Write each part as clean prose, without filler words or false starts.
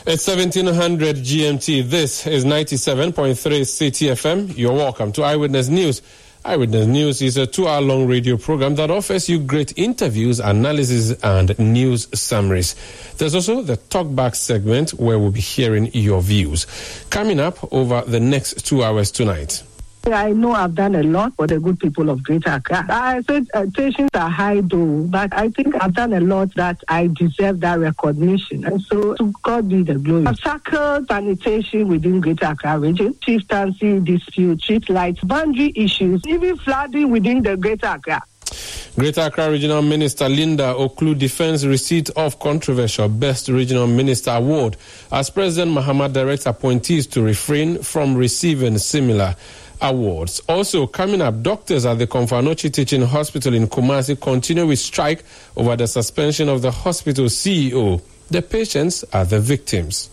It's 1700 GMT. This is 97.3 City FM. You're welcome to Eyewitness News. Eyewitness News is a 2-hour-long radio program that offers you great interviews, analysis, and news summaries. There's also the Talkback segment where we'll be hearing your views. Coming up over the next 2 hours tonight. I know I've done a lot for the good people of Greater Accra. I said expectations are high though, but I think I've done a lot that I deserve that recognition. And so to God be the glory. I've tackled sanitation within Greater Accra region, chieftaincy dispute, street lights, boundary issues, even flooding within the Greater Accra. Greater Accra Regional Minister Linda Oklu defends receipt of controversial Best Regional Minister Award as President Mahama directs appointees to refrain from receiving similar awards. Also coming up, doctors at the Komfo-Anokye Teaching Hospital in Kumasi continue with strike over the suspension of the hospital's CEO. The patients are the victims.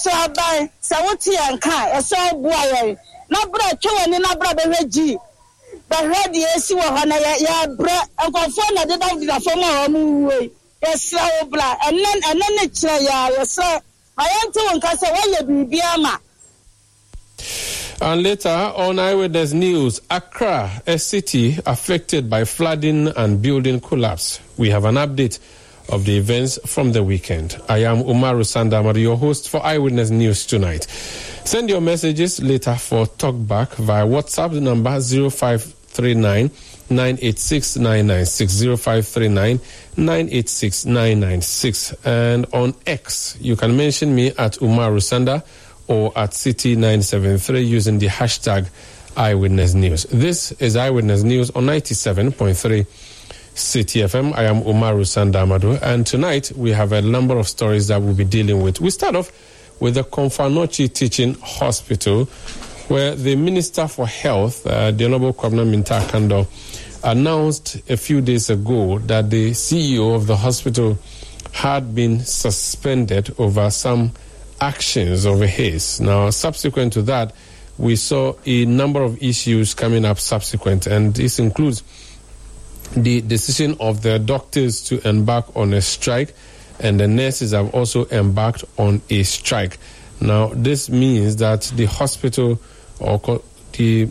And later on Eyewitness News, Accra, a city affected by flooding and building collapse. We have an update of the events from the weekend. I am Umaru Sandamari, your host for Eyewitness News tonight. Send your messages later for Talkback via WhatsApp number 0539 986 996 0539 986 996. And on X, you can mention me at Umaru Sanda or at City973 using the hashtag Eyewitness News. This is Eyewitness News on 97.3 City FM. I am Umaru Sandamadu, and tonight we have a number of stories that we'll be dealing with. We start off with the Komfo-Anokye Teaching Hospital, where the Minister for Health, the Honorable Kwabena Minta Kando, announced a few days ago that the CEO of the hospital had been suspended over some actions of his. Now, subsequent to that, we saw a number of issues coming up subsequent, and this includes the decision of the doctors to embark on a strike, and the nurses have also embarked on a strike. Now, this means that the hospital or the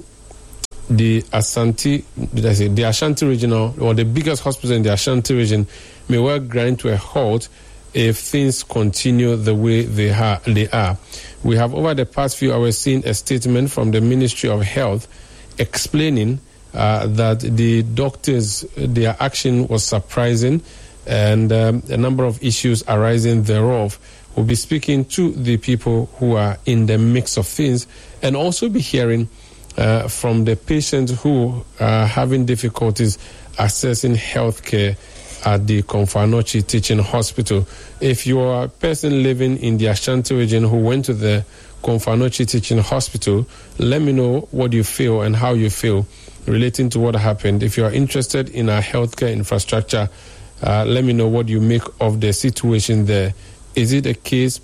Ashanti Regional, or the biggest hospital in the Ashanti region, may well grind to a halt if things continue the way they are. We have over the past few hours seen a statement from the Ministry of Health explaining that the doctors, their action was surprising, and a number of issues arising thereof. We'll be speaking to the people who are in the mix of things, and also be hearing from the patients who are having difficulties accessing healthcare at the Komfo-Anokye Teaching Hospital. If you are a person living in the Ashanti region who went to the Komfo-Anokye Teaching Hospital, let me know what you feel and how you feel relating to what happened. If you are interested in our healthcare infrastructure, let me know what you make of the situation there. Is it a case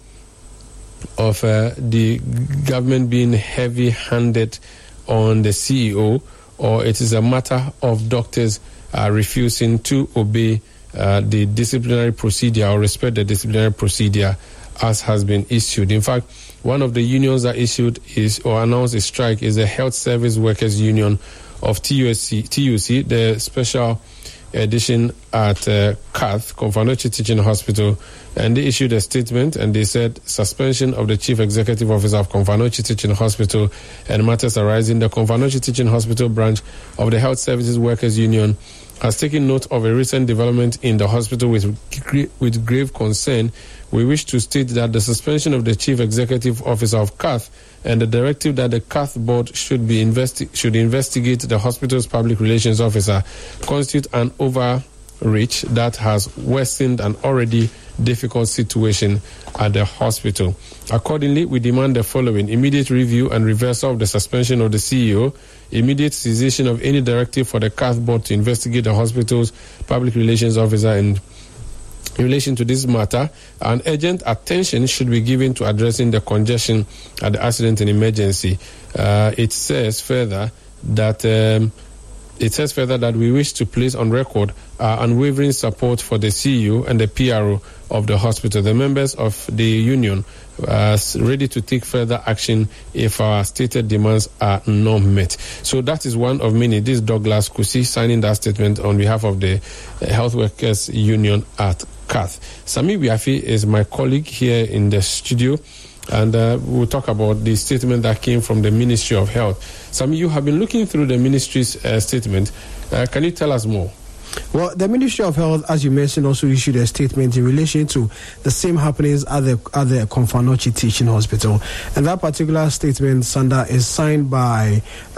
of the government being heavy-handed on the CEO, or it is a matter of doctors refusing to obey the disciplinary procedure or respect the disciplinary procedure as has been issued? In fact, one of the unions that issued or announced a strike is the Health Service Workers Union of TUC, the special edition at CATH, Komfo-Anokye Teaching Hospital, and they issued a statement and they said suspension of the Chief Executive Officer of Komfo-Anokye Teaching Hospital and matters arising. The Komfo-Anokye Teaching Hospital branch of the Health Services Workers Union has taken note of a recent development in the hospital with grave concern. We wish to state that the suspension of the Chief Executive Officer of CATH and the directive that the CATH board should investigate the hospital's public relations officer constitute an overreach that has worsened an already difficult situation at the hospital. Accordingly, we demand the following: immediate review and reversal of the suspension of the CEO, immediate cessation of any directive for the CATH board to investigate the hospital's public relations officer in relation to this matter, and urgent attention should be given to addressing the congestion at the accident and emergency. It says further that It says further that we wish to place on record our unwavering support for the CEO and the PRO of the hospital. The members of the union are ready to take further action if our stated demands are not met. So that is one of many. This is Douglas Kusi signing that statement on behalf of the Health Workers Union at CATH. Sami Biafi is my colleague here in the studio, and we'll talk about the statement that came from the Ministry of Health. Sami, you have been looking through the ministry's statement. Can you tell us more? Well, the Ministry of Health, as you mentioned, also issued a statement in relation to the same happenings at the Komfo-Anokye Teaching Hospital. And that particular statement, Sanda, is signed by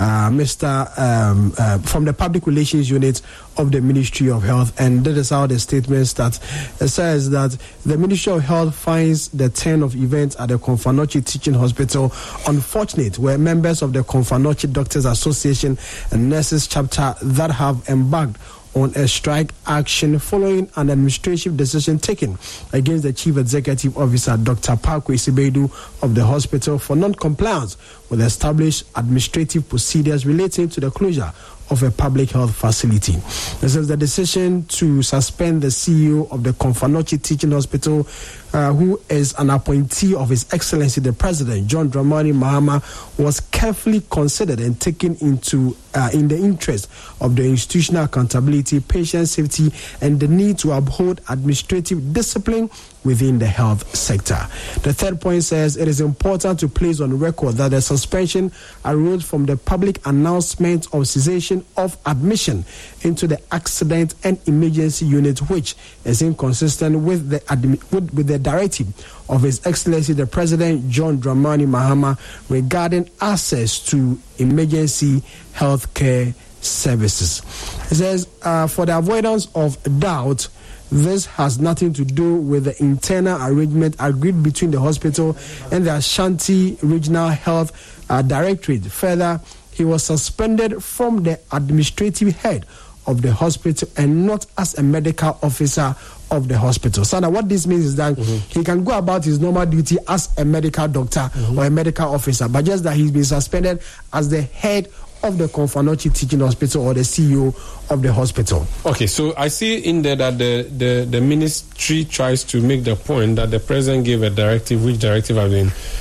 from the Public Relations Unit of the Ministry of Health. And that is how the statement starts. It says that the Ministry of Health finds the turn of events at the Komfo-Anokye Teaching Hospital unfortunate, where members of the Komfo-Anokye Doctors Association and Nurses Chapter that have embarked on a strike action following an administrative decision taken against the Chief Executive Officer, Dr. Parkway Sibedu of the hospital for non-compliance with established administrative procedures relating to the closure of a public health facility. This is the decision to suspend the CEO of the Komfo-Anokye Teaching Hospital, who is an appointee of His Excellency the President, John Dramani Mahama, was carefully considered and taken into in the interest of the institutional accountability, patient safety, and the need to uphold administrative discipline within the health sector. The third point says it is important to place on record that the suspension arose from the public announcement of cessation of admission into the accident and emergency unit, which is inconsistent with the directive of His Excellency the President John Dramani Mahama regarding access to emergency healthcare services. It says, for the avoidance of doubt, this has nothing to do with the internal arrangement agreed between the hospital and the Ashanti Regional Health Directorate. Further, he was suspended from the administrative head of the hospital and not as a medical officer of the hospital. So now what this means is that he can go about his normal duty as a medical doctor or a medical officer, but just that he's been suspended as the head of the Komfo-Anokye Teaching Hospital or the CEO of the hospital. Okay, so I see in there that the ministry tries to make the point that the president gave a directive, which directive has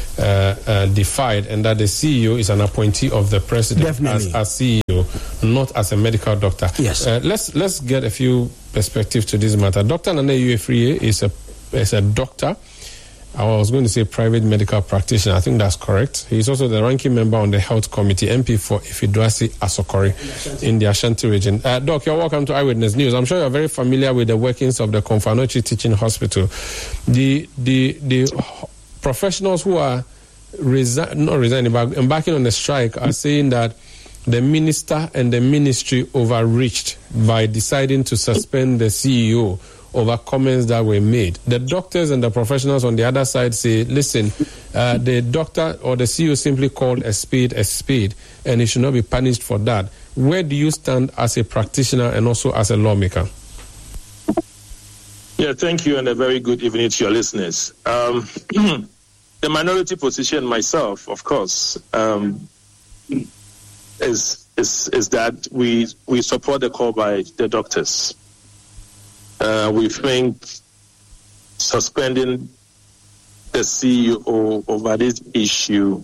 been defied, and that the CEO is an appointee of the president as CEO, not as a medical doctor. Yes. Let's get a few perspectives to this matter. Dr. Nana Uefriye is a doctor. I was going to say private medical practitioner. I think that's correct. He's also the ranking member on the health committee, MP for Ifiduasi Asokori in the Ashanti region. Doc, you're welcome to Eyewitness News. I'm sure you're very familiar with the workings of the Komfo-Anokye Teaching Hospital. The professionals who are embarking on the strike are saying that the minister and the ministry overreached by deciding to suspend the CEO over comments that were made. The doctors and the professionals on the other side say, listen, the doctor or the CEO simply called a spade, and he should not be punished for that. Where do you stand as a practitioner and also as a lawmaker? Yeah, thank you, and a very good evening to your listeners. The minority position myself, of course, is that we support the call by the doctors. We think suspending the CEO over this issue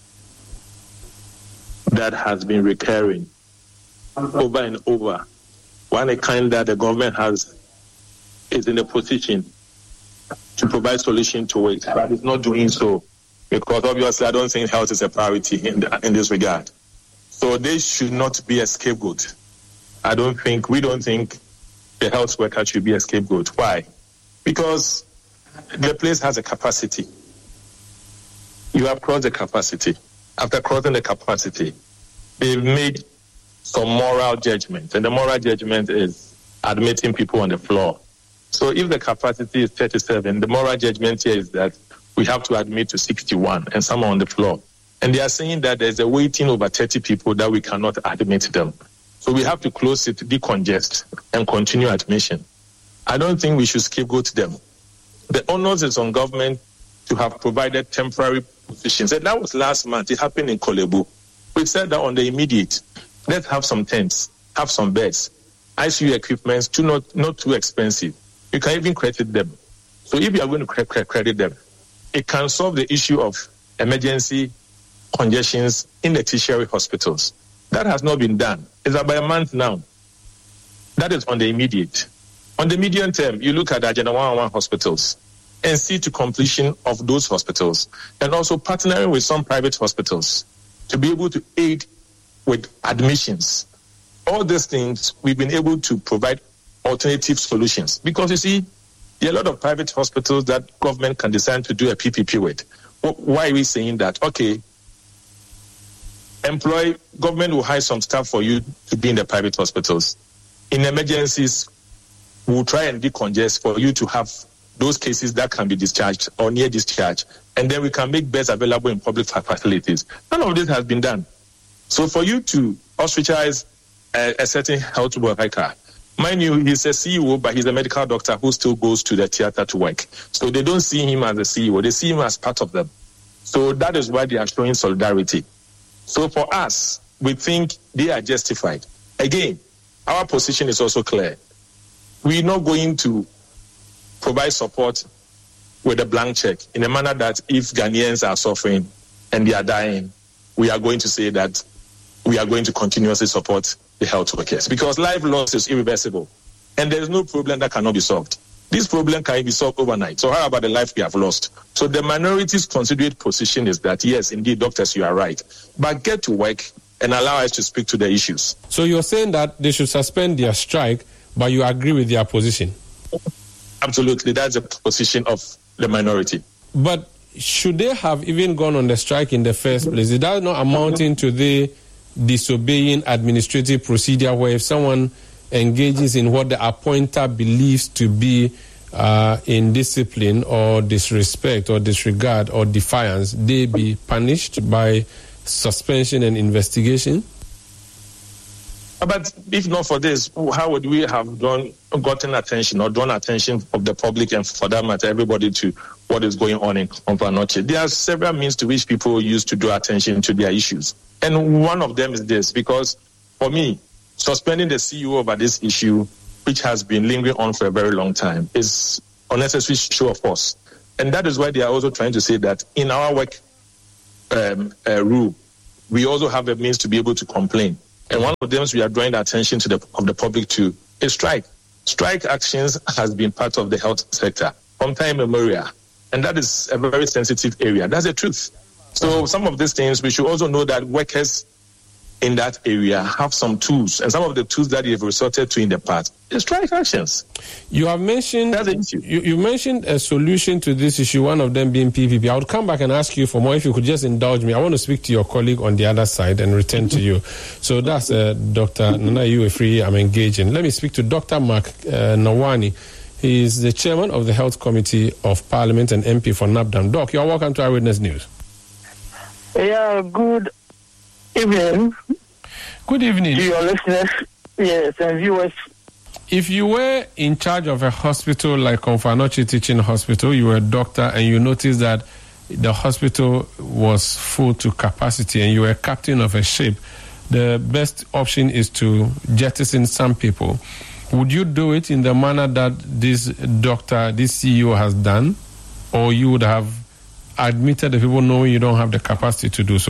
that has been recurring over and over, one kind that the government is in a position to provide solution to it, but it's not doing so, because obviously I don't think health is a priority in this regard. So they should not be a scapegoat. We don't think the health worker should be a scapegoat. Why? Because the place has a capacity. You have crossed the capacity. After crossing the capacity, they've made some moral judgment, and the moral judgment is admitting people on the floor. So if the capacity is 37, the moral judgment here is that we have to admit to 61 and some are on the floor. And they are saying that there's a waiting over 30 people that we cannot admit them. So we have to close it, decongest, and continue admission. I don't think we should scapegoat them. The onus is on government to have provided temporary positions. And that was last month. It happened in Kolebu. We said that on the immediate, let's have some tents. have some beds, ICU equipment, not too expensive. You can even credit them. So if you are going to credit them, it can solve the issue of emergency congestions in the tertiary hospitals. That has not been done. It's about a month now. That is on the immediate. On the medium term, you look at the Agenda 111 hospitals and see to completion of those hospitals, and also partnering with some private hospitals to be able to aid with admissions. All these things, we've been able to provide alternative solutions. Because you see, there are a lot of private hospitals that government can decide to do a PPP with. Why are we saying that? Okay, government will hire some staff for you to be in the private hospitals. In emergencies, we'll try and decongest for you to have those cases that can be discharged or near discharge, and then we can make beds available in public facilities. None of this has been done. So for you to ostracize a certain health worker, mind you, he's a CEO, but he's a medical doctor who still goes to the theater to work. So they don't see him as a CEO, they see him as part of them. So that is why they are showing solidarity. So for us, we think they are justified. Again, our position is also clear. We're not going to provide support with a blank check in a manner that if Ghanaians are suffering and they are dying, we are going to say that we are going to continuously support the health workers, because life loss is irreversible and there is no problem that cannot be solved. This problem can be solved overnight. So how about the life we have lost? So the minority's considerate position is that, yes, indeed, doctors, you are right, but get to work and allow us to speak to the issues. So you're saying that they should suspend their strike, but you agree with their position? Absolutely. That's the position of the minority. But should they have even gone on the strike in the first place? Is that not amounting to the disobeying administrative procedure, where if someone engages in what the appointer believes to be indiscipline or disrespect or disregard or defiance, they be punished by suspension and investigation? But if not for this, how would we have gotten attention or drawn attention of the public, and for that matter, everybody, to what is going on in Komfo-Anokye? There are several means to which people use to draw attention to their issues. And one of them is this, because for me, suspending the CEO over this issue, which has been lingering on for a very long time, is unnecessary show of force. And that is why they are also trying to say that in our work rule, we also have a means to be able to complain. And one of them is we are drawing the attention to the public to a strike. Strike actions has been part of the health sector from time immemorial. And that is a very sensitive area. That's the truth. So some of these things, we should also know that workers in that area have some tools, and some of the tools that you've resorted to in the past is strike actions. You have mentioned you mentioned a solution to this issue, one of them being PPP. I would come back and ask you for more. If you could just indulge me, I want to speak to your colleague on the other side and return to you. So that's Dr. Nana Ewefri I'm engaging. Let me speak to Dr. Mark Nawani. He is the chairman of the Health Committee of Parliament and MP for NAPDAM. Doc, you are welcome to Eyewitness News. Yeah, good evening. Good evening. To your listeners, yes, and viewers. If you were in charge of a hospital like Komfo-Anokye Teaching Hospital, you were a doctor, and you noticed that the hospital was full to capacity and you were captain of a ship, the best option is to jettison some people. Would you do it in the manner that this CEO has done, or you would have admitted the people knowing you don't have the capacity to do so?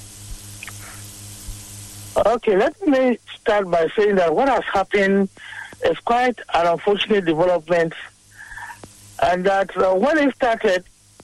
Okay, let me start by saying that what has happened is quite an unfortunate development, and that when it started,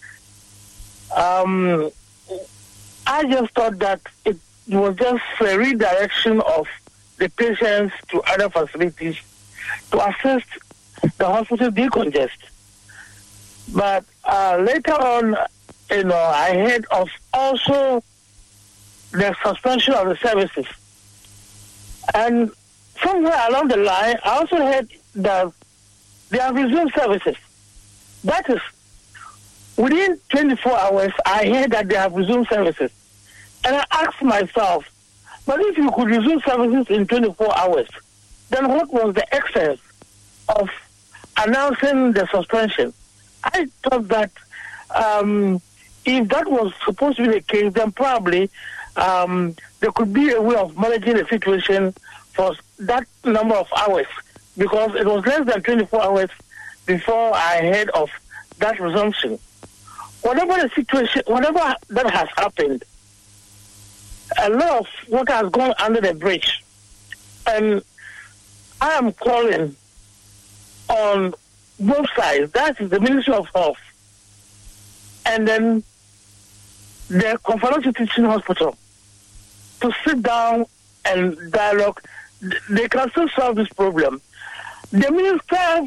I just thought that it was just a redirection of the patients to other facilities to assist the hospital decongest. But later on, I heard of also the suspension of the services. And somewhere along the line, I also heard that they have resumed services. That is, within 24 hours, I heard that they have resumed services. And I asked myself, but if you could resume services in 24 hours, then what was the essence of announcing the suspension? I thought that if that was supposed to be the case, then probably there could be a way of managing the situation for that number of hours, because it was less than 24 hours before I heard of that resumption. Whatever the situation, whatever that has happened, a lot of water has gone under the bridge. And I am calling on both sides, that is the Ministry of Health, and then the Confederation Teaching Hospital, to sit down and dialogue. They can still solve this problem. The minister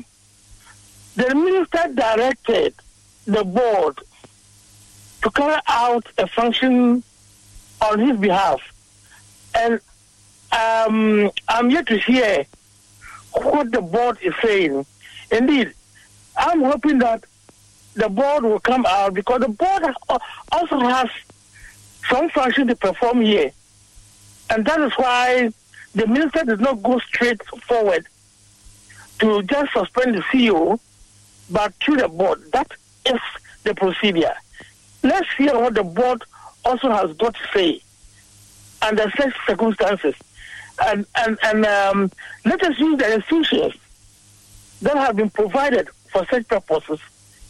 directed the board to carry out a function on his behalf. And I'm yet to hear what the board is saying. Indeed, I'm hoping that the board will come out, because the board also has some function to perform here. And that is why the minister did not go straight forward to just suspend the CEO, but to the board. That is the procedure. Let's hear what the board also has got to say under such circumstances. And let us use the institutions that have been provided for such purposes.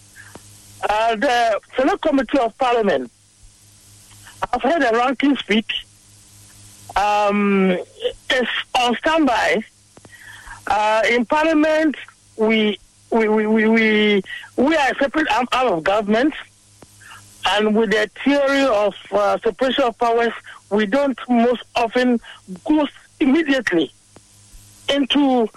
The Select Committee of Parliament, I've heard a ranking speak, is on standby. In Parliament, we are a separate arm of government, and with the theory of separation of powers, we don't most often go immediately into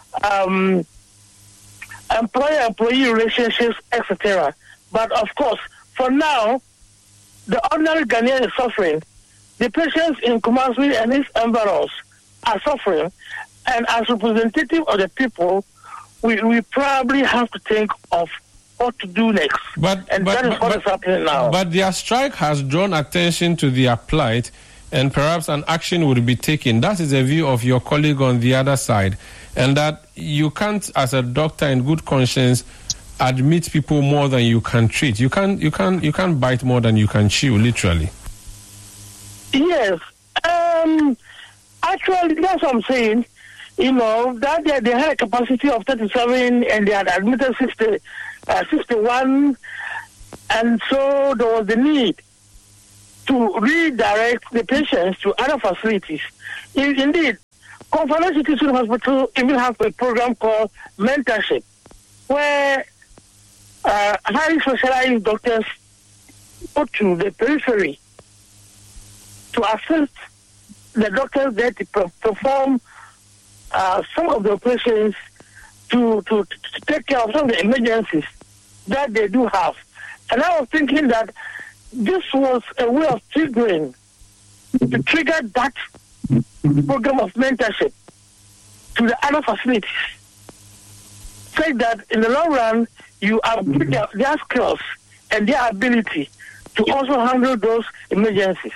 employer-employee relationships, etc. But of course, for now, the ordinary Ghanaian is suffering. The patients in Kumasi and its environs are suffering. And as representative of the people, we probably have to think of what to do next. That is what is happening now. But their strike has drawn attention to their plight, and perhaps an action would be taken. That is the view of your colleague on the other side. And that you can't, as a doctor in good conscience, admit people more than you can treat. You can't bite more than you can chew, literally. Yes. Actually, that's what I'm saying. You know, that they had a capacity of 37 and they had admitted 61. And so there was the need to redirect the patients to other facilities. Indeed, Confederation Teaching Hospital even have a program called mentorship, where highly specialized doctors go to the periphery to assist the doctors there to perform some of the operations, to take care of some of the emergencies that they do have. And I was thinking that this was a way of triggering, to trigger that program of mentorship to the other facilities. Say that in the long run, you upgrade their skills and their ability to also handle those emergencies.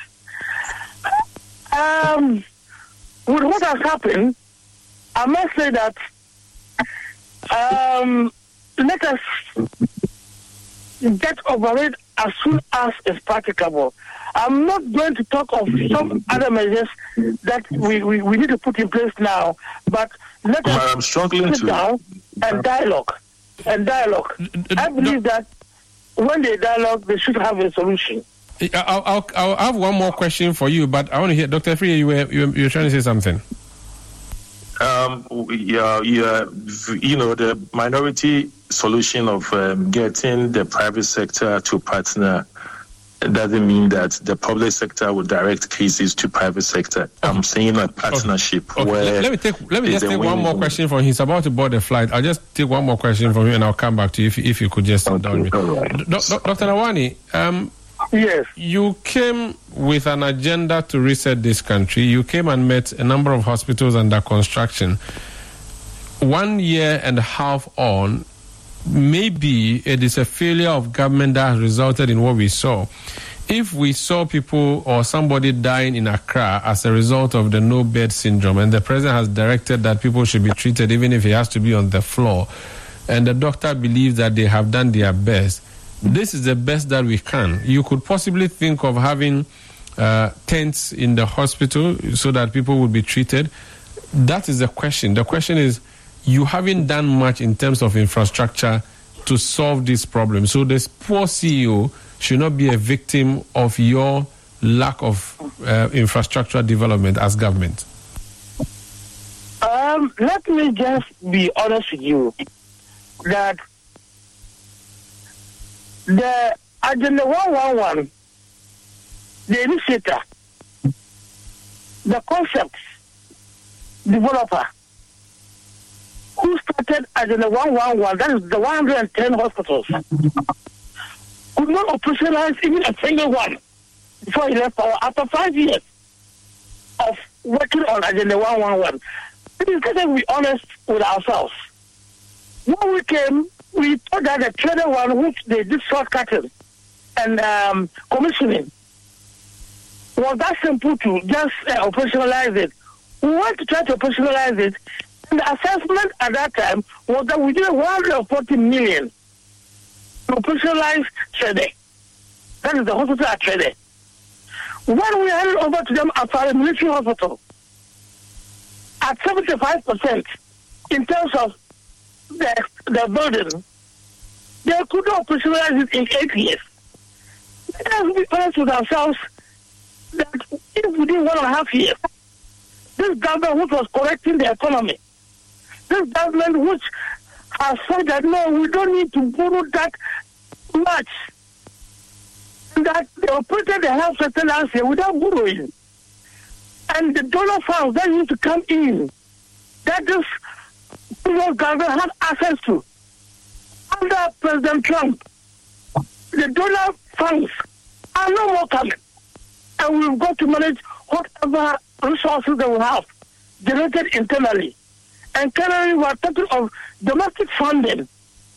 With what has happened, I must say that let us get over it as soon as is practicable. I'm not going to talk of some other measures that we need to put in place now, but let us sit down and dialogue. I believe that when they dialogue, they should have a solution. I'll have one more question for you, but I want to hear, Dr. Free, you were trying to say something. The minority solution of getting the private sector to partner doesn't mean that the public sector will direct cases to private sector. I'm saying a partnership where... Let me just take one more question from him. He's about to board the flight. I'll just take one more question from you and I'll come back to you if you could just sit down with me. Right. Dr. Nawani, yes. You came with an agenda to reset this country. You came and met a number of hospitals under construction. 1 year and a half on, maybe it is a failure of government that has resulted in what we saw. If we saw people or somebody dying in Accra as a result of the no-bed syndrome, and the president has directed that people should be treated even if he has to be on the floor, and the doctor believes that they have done their best, this is the best that we can. You could possibly think of having tents in the hospital so that people would be treated. That is the question. The question is, you haven't done much in terms of infrastructure to solve this problem. So this poor CEO should not be a victim of your lack of infrastructure development as government. Let me just be honest with you that the Agenda 111, the initiator, the concept developer who started Agenda 111, that is the 110 hospitals, could not operationalize even a single one before he left power after 5 years of working on Agenda 111. We've got to be honest with ourselves. When we came, we thought that the trader one, which they did shortcutting and commissioning, was that simple to just operationalize it. We want to try to operationalize it, and the assessment at that time was that we did 140 million to operationalize Trede. That is the hospital at Trede. When we handed over to them as a military hospital, at 75% in terms of the building, they could not operationalize it in 8 years. Let us be honest with ourselves that if within 1.5 years, this government which was correcting the economy, this government which has said that no, we don't need to borrow that much, that they operated the health sector last year without borrowing. And the donor funds that used to come in, that this previous government had access to. Under President Trump, the donor funds are no more coming. And we've got to manage whatever resources that we have generated internally. And currently we are talking of domestic funding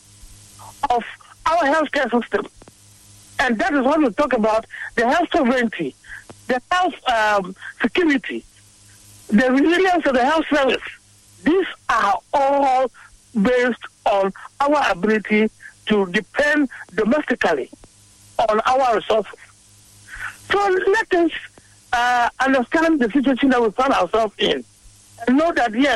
of our healthcare system. And that is what we talk about, the health sovereignty, the health security, the resilience of the health service. These are all based on our ability to depend domestically on our resources. So let us understand the situation that we find ourselves in and know that, yes,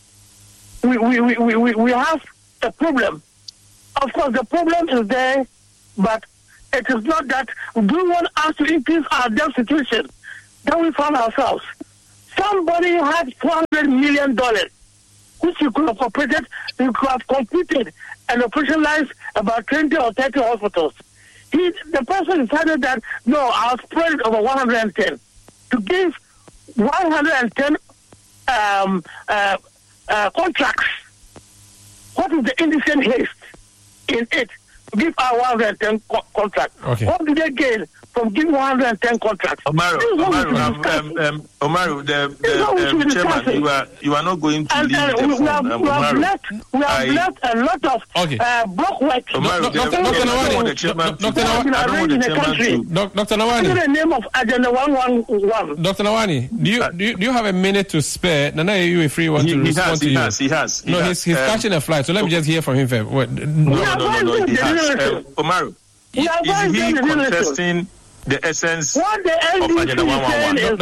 we have a problem. Of course, the problem is there, but it is not that we want us to increase our debt situation that we found ourselves. Somebody had $400 million, which you could have operated, you could have completed and operationalized about 20 or 30 hospitals. The person decided that, no, I'll spread it over 110. To give 110 contracts, what is the indecent haste in it? Give our 110 contracts. Okay. What do they gain from giving 110 contracts? Omaru, the chairman, you are not going to leave the phone. We have left a lot of block work. Dr. Nawani. In the name of Agenda 111. Dr. Nawani, do you have a minute to spare? Nana, you are free to respond to you. He has. No, he's catching a flight, so let me just hear from him first. No, he has. Omaru, is he contesting the essence of Agenda 111?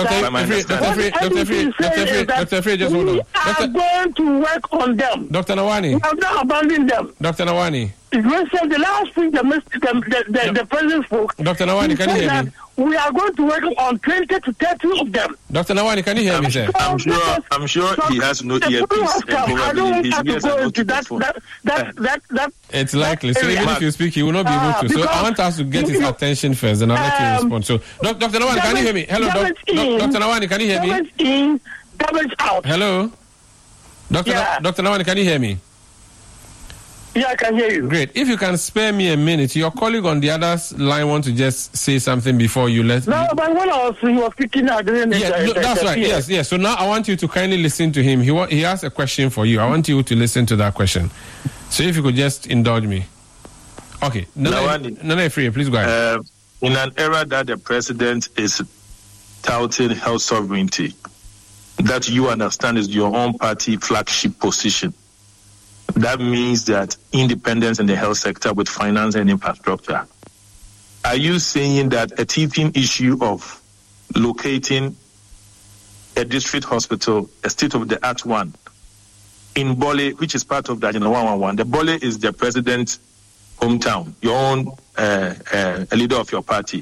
Dr. Free, just hold on. We are going to work on them. Dr. Nawani. We have not abandoned them. Dr. Nawani. The last week the president spoke. Dr. Nawani, can you hear me? We are going to work on 20 to 30 of them. Dr. Nawani, can you hear me, sir? I'm sure he has no earpiece. I don't want to go into that. It's likely. So even if you speak, he will not be able to. So I want us to get his attention first, and I'll let you respond. So, Dr. Nawani, can you hear me? Hello, Dr. Nawani, can you hear me? Damage in, damage out. Hello? Dr. Nawani, can you hear me? Yeah, I can hear you. Great. If you can spare me a minute, your colleague on the other line wants to just say something before you let. No, but when he was speaking, I didn't. That's right. Yes. So now I want you to kindly listen to him. He has a question for you. I want you to listen to that question. So if you could just indulge me. Okay. Nana Free, please go ahead. In an era that the president is touting health sovereignty, that you understand is your own party flagship position. That means that independence in the health sector with finance and infrastructure. Are you saying that a teething issue of locating a district hospital, a state-of-the-art one, in Bole, which is part of the Agenda 111. The Bole is the president's hometown, your own a leader of your party.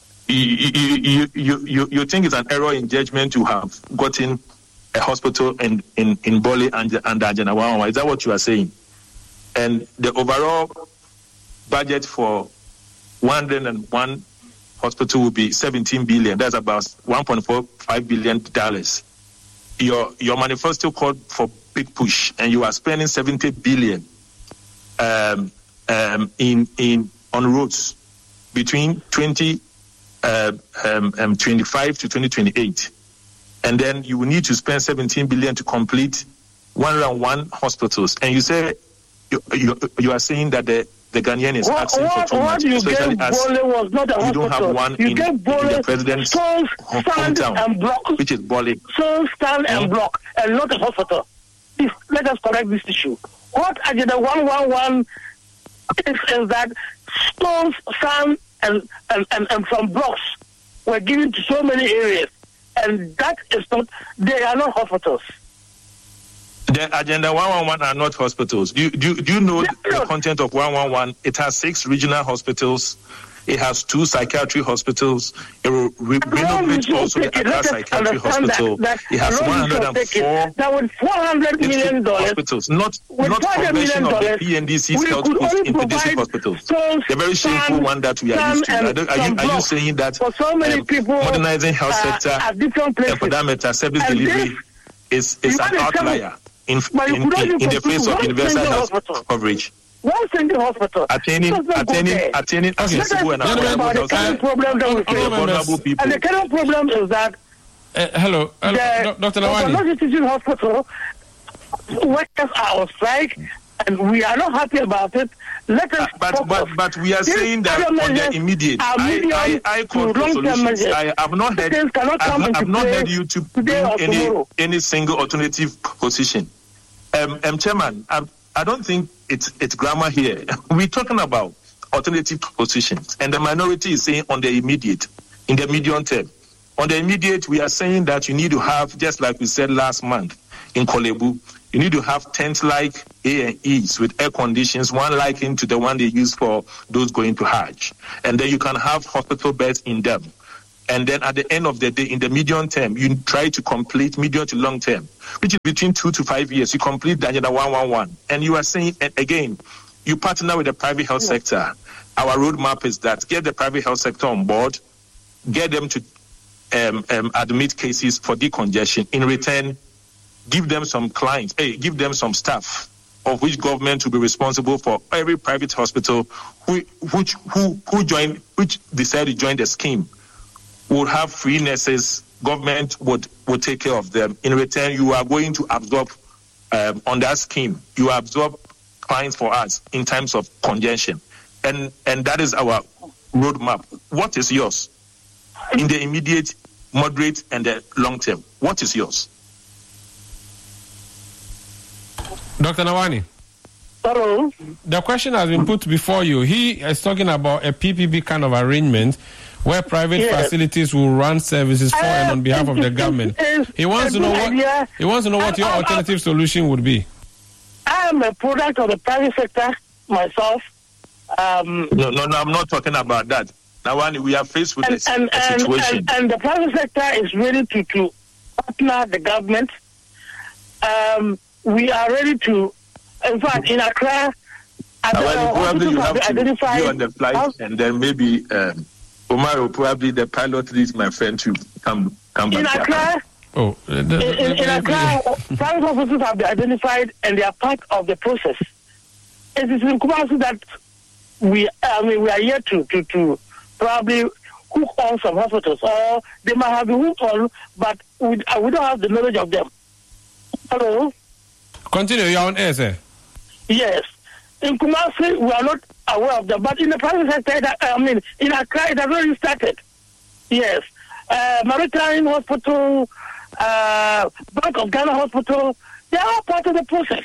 You think it's an error in judgment to have gotten a hospital in Bole and the Agenda 111? Is that what you are saying? And the overall budget for 101 hospital will be 17 billion. That's about $1.45 billion. Your manifesto called for big push, and you are spending 70 billion on roads between 2025 to 2028, and then you will need to spend 17 billion to complete 101 hospitals. And you say you are saying that the Ghanaian is asking for too much, especially as was not a you don't have one in the president's hometown, and block, which is Bole. So stand and block, and not a hospital. Please, let us correct this issue. What Agenda 111 is that stones, sand, and from blocks were given to so many areas, and that is not. They are not hospitals. The Agenda 111 are not hospitals. Do you know the content of 111? It has 6 regional hospitals. It has 2 psychiatry hospitals. It will renovate also the Accra Psychiatry Hospital. It has 104 $400 million hospitals, not conversion of the PNDC's health post into district hospitals. The very shameful one that we are used to. Are you saying that for so many people, modernizing health sector and for that matter service delivery is an outlier in the face of universal health coverage? One single hospital. Attaining accessible and affordable health care for vulnerable people. And the current problem is that hello, Dr. Lawani. The teaching hospital workers are on strike, and we are not happy about it. Let us but we are saying that on the immediate. I call for solutions. I have not heard you to bring any single alternative position. Chairman, I don't think it's grammar here. We're talking about alternative positions, and the minority is saying on the immediate, in the medium term. On the immediate, we are saying that you need to have, just like we said last month in Korle Bu, you need to have tents like A&Es with air conditions, one likened to the one they use for those going to Hajj. And then you can have hospital beds in them. And then at the end of the day, in the medium term, you try to complete medium to long term, which is between 2 to 5 years. You complete the Agenda 111. And you are saying, again, you partner with the private health sector. Our roadmap is that get the private health sector on board, get them to admit cases for decongestion. In return, give them some clients, give them some staff, of which government will be responsible for every private hospital which decide to join the scheme. Will have free nurses. Government would take care of them. In return, you are going to absorb on that scheme. You absorb clients for us in times of congestion, and that is our roadmap. What is yours in the immediate, moderate, and the long term? What is yours, Dr. Lawani? Hello. The question has been put before you. He is talking about a PPP kind of arrangement where private facilities will run services for and on behalf of the government. He wants to know what your alternative solution would be. I am a product of the private sector myself. No, I'm not talking about that. Now, we are faced with a situation. And the private sector is ready to partner the government. We are ready to, in fact, in Accra, probably you have to be on the flight, and then maybe Omar, probably the pilot leads my friend to come back. In Accra, in Accra, private hospitals have been identified, and they are part of the process. It is in Kumasi that we are here to probably hook on some hospitals, or they might have been hooked on, but we don't have the knowledge of them. Hello? Continue, you're on air, sir. Yes. In Kumasi, we are not aware of them, but in the private sector, in Accra, it has already started. Yes. Maritime Hospital, Bank of Ghana Hospital, they are all part of the process.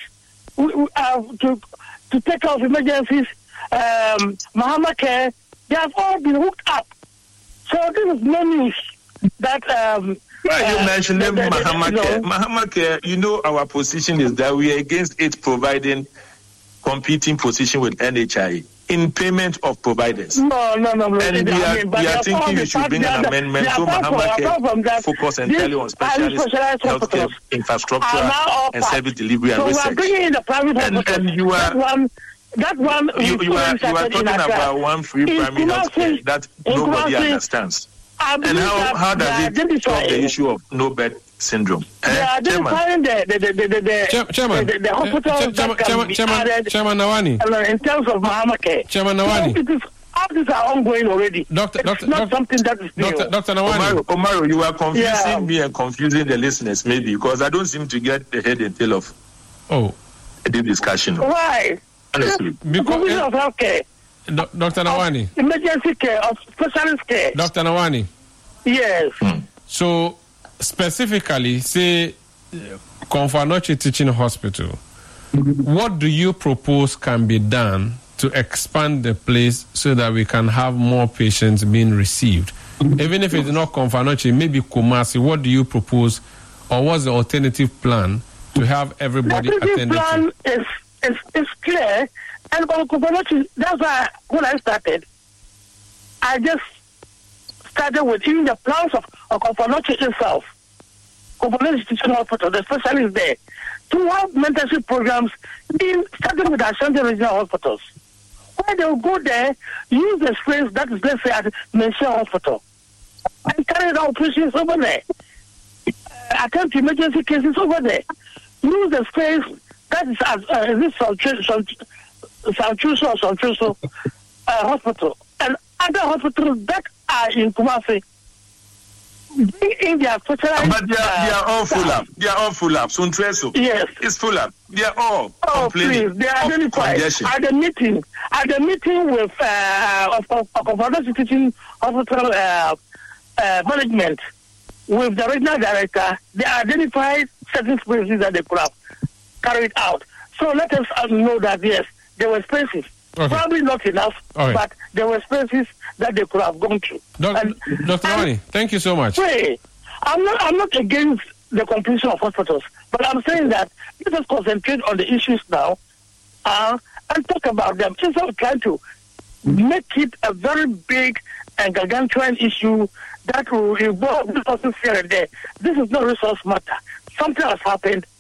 To take care of emergencies, Mahama Care, they have all been hooked up. So this is no news that Well, you mentioned Mahama Care. You know, our position is that we are against it providing competing position with NHI in payment of providers. No. And we are thinking we should bring an amendment so Mahama Care focus entirely on specialist healthcare infrastructure and service delivery and research. So we are bringing in the private hospitals. And you are talking about one free primary healthcare that nobody understands. And how does it solve the issue of no bed syndrome? Chairman Nawani. In terms of Mahama Care. Chairman Nawani. All these are ongoing already. Not something that is new. Dr. Nawani. Omaro, you are confusing me and confusing the listeners maybe because I don't seem to get the head and tail of the discussion. Why? Honestly. Because of healthcare. Dr. Nawani. Emergency care, of specialist care. Dr. Nawani. Yes. So, specifically, say, Komfo-Anokye Teaching Hospital, what do you propose can be done to expand the place so that we can have more patients being received? Even if it's not Komfo-Anokye, maybe Kumasi, what do you propose, or what's the alternative plan to have everybody attended to? The alternative plan is clear. And Komfo-Anokye, that's why when I started, I just started with even the plans of Komfo-Anokye itself. Komfo-Anokye Teaching Hospital, the specialists there, to have mentorship programs starting with Ashanti Regional Hospitals. Where they will go there, use the space that is, let's say, at Mention Hospital, and carry out operations over there. Attend to emergency cases over there. Use the space that is at this Sanchuso Hospital and other hospitals that are in Kumasi. Bring in their specialized... But they are all full up. They are all full up. Suntreso. Yes. It's full up. They are all complaining. Please. They are identified. At the meeting with Komfo-Anokye Teaching Hospital management, with the regional director, they identified certain spaces that they could have carried out. So let us know that, yes, there were spaces. Okay. Probably not enough, but there were spaces that they could have gone to. Dr. Nawani, thank you so much. I'm not against the completion of hospitals, but I'm saying that let us concentrate on the issues now and talk about them instead of trying to make it a very big and gargantuan issue that will involve resources here and there. This is not resource matter. Something has happened.